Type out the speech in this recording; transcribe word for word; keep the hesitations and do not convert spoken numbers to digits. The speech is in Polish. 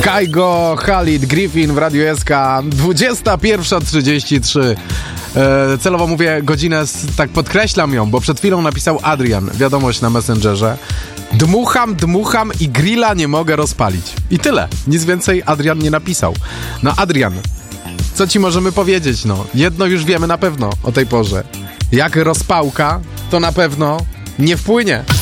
Kygo, Khalid, Griffin w Radiu S K, dwudziesta pierwsza trzydzieści trzy. E, celowo mówię godzinę, tak podkreślam ją, bo przed chwilą napisał Adrian wiadomość na Messengerze. Dmucham, dmucham i grilla nie mogę rozpalić. I tyle. Nic więcej Adrian nie napisał. No Adrian, co ci możemy powiedzieć, no? Jedno już wiemy na pewno o tej porze. Jak rozpałka, to na pewno nie wpłynie.